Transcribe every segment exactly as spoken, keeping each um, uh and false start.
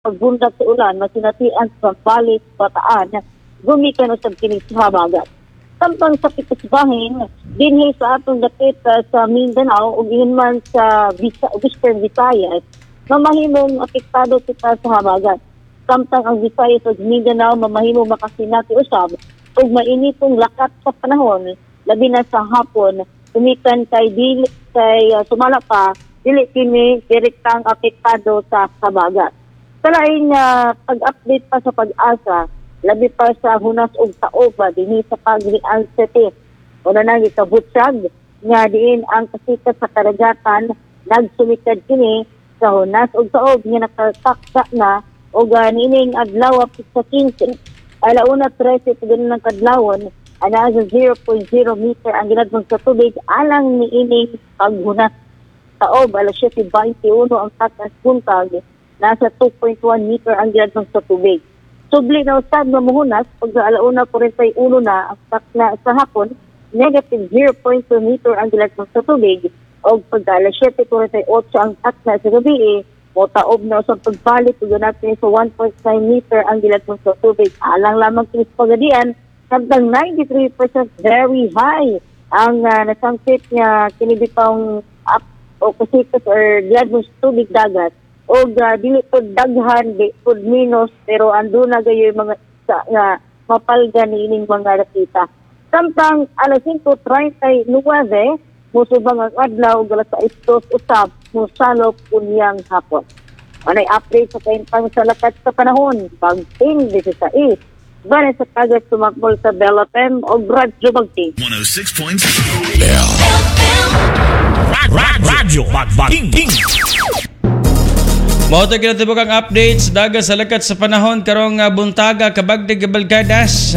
pagbundak sa ulan, masinatian sa balik bataan, gumikan sa kining habagat. Samtang sa pitasbahin, dinhi sa atong dapit uh, sa Mindanao, ug yun man sa Visa, Western Visayas, mamahimong apektado kita sa habagat. Samtang ang Visayas ug Mindanao, mamahimong makasinati usab, ug mainitong lakat sa panahon, labi na sa hapon, tumikan kay dili kay uh, sumala pa, dili kini direktang apektado sa habagat. Sa laing uh, pag-update pa sa pag-asa, labi pa sa hunas og taoba dinhi sa pag-real city. Una nang ikabutsag nga diin ang kasikat sa karagatan nagsumikad kini sa hunas og taob nga nakatakda na og uh, nining adlaw sa quince alauna trese pagano ng kadlawon ana sa zero point zero meter ang ginadmong sa tubig alang niining paghunas taob alas siyete beintiuno ang takas buntag nasa two point one meter ang ginadmong sa tubig. Subli na usab na muhunas pag sa alauna forty-one na ang takna sa hapon negative zero point two meter ang ginadmong sa tubig o pag alas siyete forty-eight ang takna sa gabi mo taob na usab pagbalik ug natin sa one point nine meter ang ginadmong sa tubig alang lamang kini sa pagadian samtang ninety-three percent very high ang uh, nasangkit nga kini bitong up o kasikas or ginadmong sa tubig dagat o uh, dili po daghan, di po minus, pero ando na gayo yung mga sa, nga mapalga ni ining mga rakita. Samtang alas cinco treinta-nueve, musubang ang adlaw, galas sa istos usab, musalop kunyang hapon. Manay update sa kain pang sa lakat sa panahon, pagting sixteen. Bale sa kagat sumakbol sa Bell F M o Brad Jubagting. one oh six point seven Bell Radyo Bagbating. Mao ta kinatibok ang updates daga sa lakat sa panahon karong uh, buntaga kabagdig Balgadas.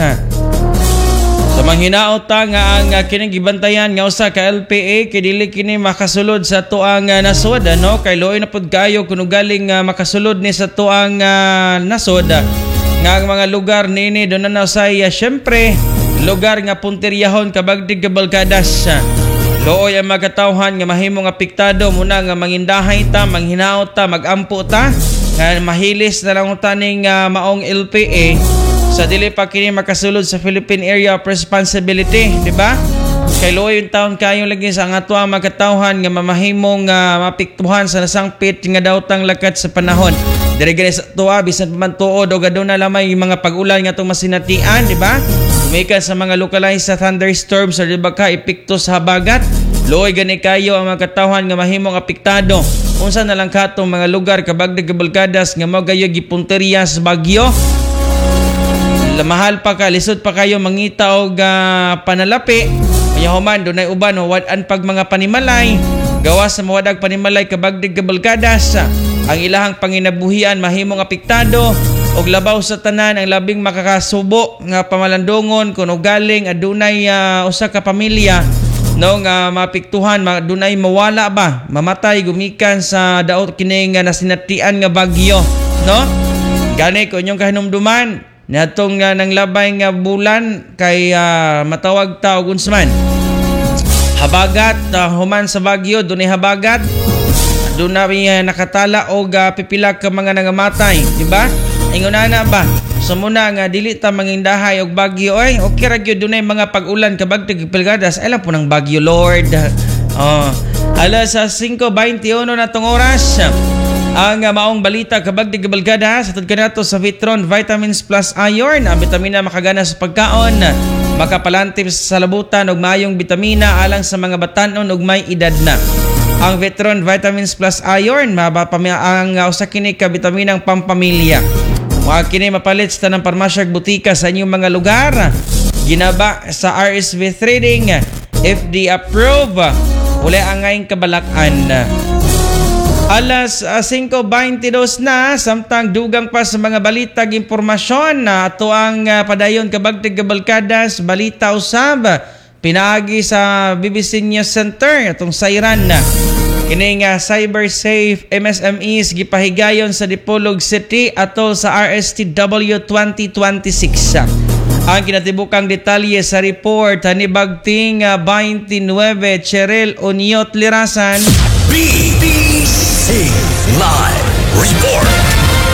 Sa manghinaot ta nga ang uh, kining gibantayan nga usa ka L P A kay dili kini makasulod sa tuang uh, nasod ano kay luoy na pud kayo kuno galing uh, makasulod ni sa tuang uh, nasod uh, nga ang mga lugar nini do na usay uh, syempre lugar nga punteryahon kabagdig Balgadas. Looy ang magkatawhan nga mahimong apektado muna nga mangindahay ta, manghinaot ta, magampo ta nga mahilis na lang taning uh, maong L P A sa dili pa kini makasulod sa Philippine Area of Responsibility, di ba? Kay looy yung taon kayo lagi sa nga tuwa magkatawhan nga mamahimong uh, mapiktuhan sa nasangpit nga dawtang lakat sa panahon. Dire gani sa tuwa bisan pa man tuod o aduna lamay yung mga pag-ulan nga tong masinatian, di ba? Umika sa mga localized sa thunderstorms sa dibaka epekto sa habagat. Looy gani kayo ang mga katawhan nga mahimong apektado. Unsa na lang katong mga lugar kabagdig Balgadas nga mao gayo gipunteriya sa bagyo. Mahal pa ka, lisod pa kayo mangita og uh, panalapi. Mayahuman dunay uban wad-an pag mga panimalay. Gawas sa mawadag panimalay kabagdig Balgadas. Ang ilahang panginabuhian mahimong apektado. Og labaw sa tanan ang labing makakasubo nga pamalandongon kuno galing adunay uh, usa ka pamilya no nga mapiktuhan adunay mawala ba mamatay gumikan sa daot kining nga nasinatian nga bagyo no gani ko inyong kahinumduman natong uh, nang labay nga bulan kay uh, matawag ta og unsman habagat uh, human sa bagyo dunay habagat dunay uh, nakatala og uh, pipila ka mga nangamatay di ba? Ingon na ba? So muna nga dili ta mangindahay og bagyo ay okay ra gyud dunay mga pag-ulan kabagtig Balgadas alam po ng bagyo Lord. Oh, alas cinco beintiuno na tong oras. Ang uh, maong balita kabagdig Balgadas atud kanato sa Vitron Vitamins Plus Iron, ang bitamina makagana sa pagkaon, makapalantip sa salabutan og maayong bitamina alang sa mga batan-on ug may edad na. Ang Vitron Vitamins Plus Iron mabapami ang uh, usa kini ka bitaminang pampamilya. Mga kini mapalit sa tanang parmasya butika sa inyong mga lugar. Ginaba sa R S V Trading, F D approve. Uli ang ngayong kabalakan. Alas cinco beintidós na, samtang dugang pa sa mga balitag impormasyon na ato ang uh, padayon kabagtig Balgadas, balita usab. Pinaagi sa B B C News Center atong sayran na. Kining uh, cyber safe M S M Es gipahigayon sa Dipolog City atol sa R S T W twenty twenty-six. Ang kinatibukang detalye sa report ni Bagting uh, twenty-nine Cheryl Oniot Lirasan. B B C Live Report.